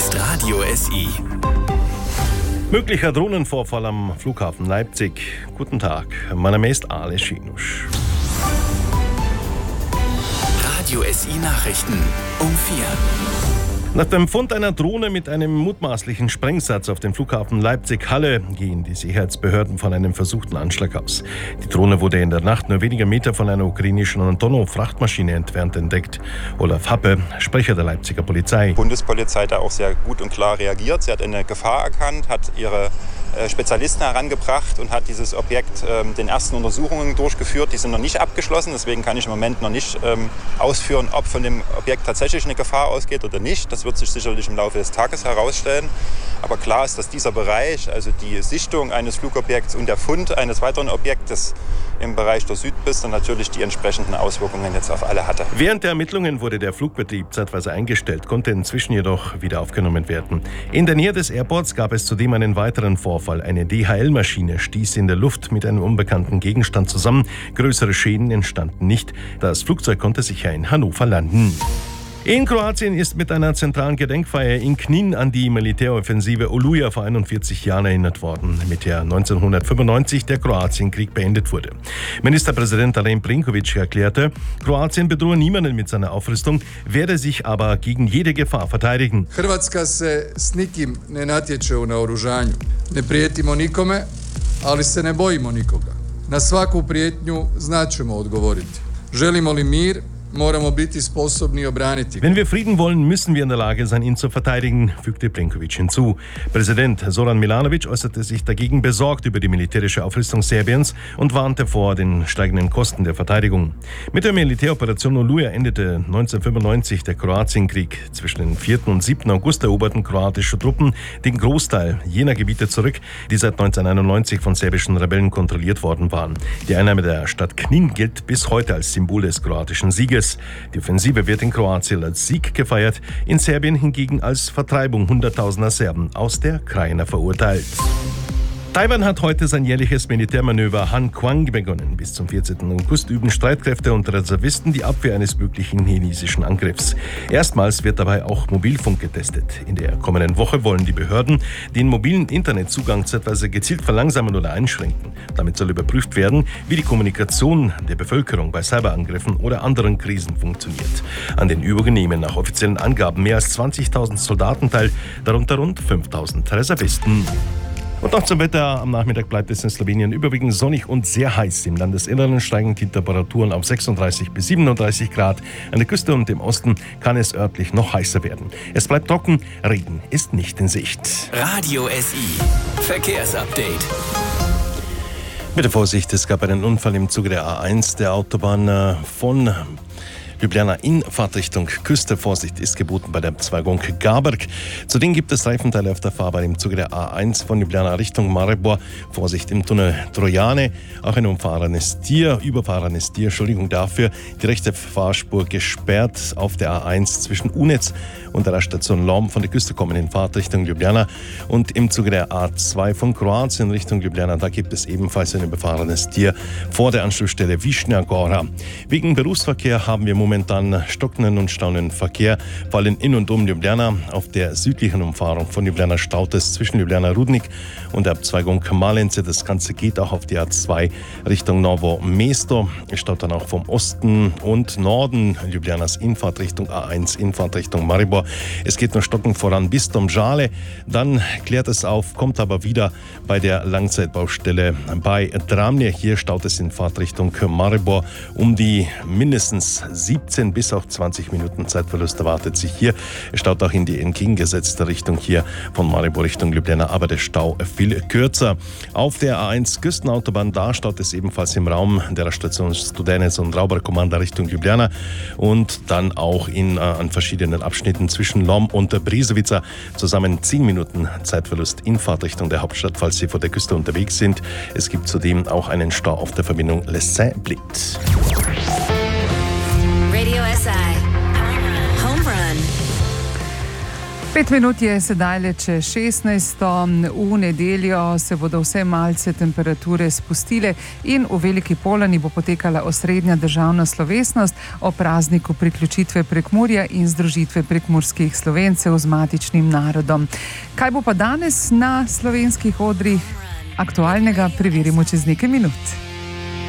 ist Radio SI. Möglicher Drohnenvorfall am Flughafen Leipzig. Guten Tag, mein Name ist Ale Schinusch. Radio SI Nachrichten um 4. Nach dem Fund einer Drohne mit einem mutmaßlichen Sprengsatz auf dem Flughafen Leipzig-Halle gehen die Sicherheitsbehörden von einem versuchten Anschlag aus. Die Drohne wurde in der Nacht nur wenige Meter von einer ukrainischen Antonov-Frachtmaschine entfernt entdeckt. Olaf Happe, Sprecher der Leipziger Polizei. Die Bundespolizei hat da auch sehr gut und klar reagiert. Sie hat eine Gefahr erkannt, hat ihre Spezialisten herangebracht und hat dieses Objekt den ersten Untersuchungen durchgeführt. Die sind noch nicht abgeschlossen, deswegen kann ich im Moment noch nicht ausführen, ob von dem Objekt tatsächlich eine Gefahr ausgeht oder nicht. Das wird sich sicherlich im Laufe des Tages herausstellen. Aber klar ist, dass dieser Bereich, also die Sichtung eines Flugobjekts und der Fund eines weiteren Objektes im Bereich der Südpiste natürlich die entsprechenden Auswirkungen jetzt auf alle hatte. Während der Ermittlungen wurde der Flugbetrieb zeitweise eingestellt, konnte inzwischen jedoch wieder aufgenommen werden. In der Nähe des Airports gab es zudem einen weiteren Vorfall. Eine DHL-Maschine stieß in der Luft mit einem unbekannten Gegenstand zusammen. Größere Schäden entstanden nicht. Das Flugzeug konnte sicher in Hannover landen. In Kroatien ist mit einer zentralen Gedenkfeier in Knin an die Militäroffensive Oluja vor 41 Jahren erinnert worden, mit der 1995 der Kroatienkrieg beendet wurde. Ministerpräsident Andrej Plenković erklärte, Kroatien bedrohe niemanden mit seiner Aufrüstung, werde sich aber gegen jede Gefahr verteidigen. Hrvatska se s nikim ne natječe u naoružanju. Ne prijetimo nikome, ali se ne bojimo nikoga. Na svaku prijetnju znaćemo odgovoriti. Želimo li mir? Wenn wir Frieden wollen, müssen wir in der Lage sein, ihn zu verteidigen, fügte Plenković hinzu. Präsident Zoran Milanović äußerte sich dagegen besorgt über die militärische Aufrüstung Serbiens und warnte vor den steigenden Kosten der Verteidigung. Mit der Militäroperation Oluja endete 1995 der Kroatienkrieg. Zwischen dem 4. und 7. August eroberten kroatische Truppen den Großteil jener Gebiete zurück, die seit 1991 von serbischen Rebellen kontrolliert worden waren. Die Einnahme der Stadt Knin gilt bis heute als Symbol des kroatischen Sieges. Die Offensive wird in Kroatien als Sieg gefeiert, in Serbien hingegen als Vertreibung hunderttausender Serben aus der Krajina verurteilt. Taiwan hat heute sein jährliches Militärmanöver Han Quang begonnen. Bis zum 14. August üben Streitkräfte und Reservisten die Abwehr eines möglichen chinesischen Angriffs. Erstmals wird dabei auch Mobilfunk getestet. In der kommenden Woche wollen die Behörden den mobilen Internetzugang zeitweise gezielt verlangsamen oder einschränken. Damit soll überprüft werden, wie die Kommunikation der Bevölkerung bei Cyberangriffen oder anderen Krisen funktioniert. An den Übungen nehmen nach offiziellen Angaben mehr als 20.000 Soldaten teil, darunter rund 5.000 Reservisten. Und noch zum Wetter. Am Nachmittag bleibt es in Slowenien überwiegend sonnig und sehr heiß. Im Landesinneren steigen die Temperaturen auf 36 bis 37 Grad. An der Küste und im Osten kann es örtlich noch heißer werden. Es bleibt trocken, Regen ist nicht in Sicht. Radio SI Verkehrsupdate. Bitte Vorsicht, es gab einen Unfall im Zuge der A1 der Autobahn von Ljubljana in Fahrtrichtung Küste. Vorsicht ist geboten bei der Abzweigung Garberg. Zudem gibt es Reifenteile auf der Fahrbahn im Zuge der A1 von Ljubljana Richtung Maribor. Vorsicht im Tunnel Trojane. Auch ein überfahrenes Tier, Entschuldigung dafür. Die rechte Fahrspur gesperrt auf der A1 zwischen Unetz und der Station Lom von der Küste kommen in Fahrtrichtung Ljubljana. Und im Zuge der A2 von Kroatien Richtung Ljubljana, da gibt es ebenfalls ein überfahrenes Tier vor der Anschlussstelle Višnja Gora. Wegen Berufsverkehr haben wir momentan stockenden und staunenden Verkehr, vor allem in und um Ljubljana. Auf der südlichen Umfahrung von Ljubljana staut es zwischen Ljubljana Rudnik und der Abzweigung Malence. Das Ganze geht auch auf die A2 Richtung Novo Mesto. Es staut dann auch vom Osten und Norden Ljubljanas in Fahrtrichtung A1 in Fahrtrichtung Maribor. Es geht nur stockend voran bis Domžale. Dann klärt es auf, kommt aber wieder bei der Langzeitbaustelle bei Dramlje. Hier staut es in Fahrtrichtung Maribor um die mindestens 17 bis auch 20 Minuten Zeitverlust erwartet sich hier. Es staut auch in die entgegengesetzte Richtung hier von Maribor Richtung Ljubljana, aber der Stau viel kürzer. Auf der A1 Küstenautobahn, da staut es ebenfalls im Raum der Station Studenec und Rauberkomanda Richtung Ljubljana und dann auch an verschiedenen Abschnitten zwischen Lom und Brezovica. Zusammen 10 Minuten Zeitverlust in Fahrtrichtung der Hauptstadt, falls Sie vor der Küste unterwegs sind. Es gibt zudem auch einen Stau auf der Verbindung Lessin-Blit. Radio SI Home Run. 5 minut je sedaj le čez 16. V nedeljo se bodo vse malce temperature spustile in v Veliki Polani bo potekala osrednja državna slovesnost o prazniku priključitve Prekmurja in združitve prekmurskih Slovencev z matičnim narodom. Kaj bo pa danes na slovenskih odrih aktualnega, preverimo čez nekaj minut.